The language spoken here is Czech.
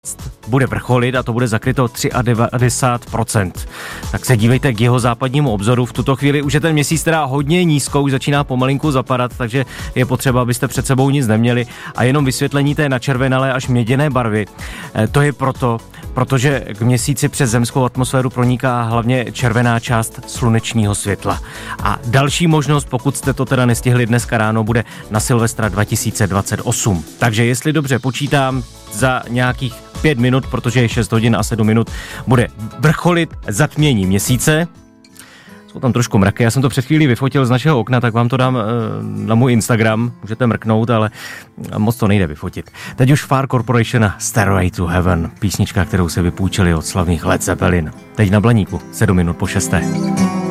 bude vrcholit a to bude zakryto 93%. Tak se dívejte k jeho západnímu obzoru. V tuto chvíli už je ten měsíc teda hodně nízko, už začíná pomalinku zapadat, takže je potřeba, abyste před sebou nic neměli a jenom vysvětlení té načervenalé až měděné barvy. To je protože k měsíci přes zemskou atmosféru proniká hlavně červená část slunečního světla. A další možnost, pokud jste to teda nestihli dneska ráno, bude na Silvestra 2028. Takže jestli dobře počítám, za nějakých 5 minut, protože je 6 hodin a 7 minut, bude vrcholit zatmění měsíce. Jsou tam trošku mraky, já jsem to před chvílí vyfotil z našeho okna, tak vám to dám na můj Instagram, můžete mrknout, ale moc to nejde vyfotit. Teď už Far Corporation a Stairway to Heaven, písnička, kterou si vypůjčili od slavných Led Zeppelin. Teď na Blaníku, 7 minut po 6.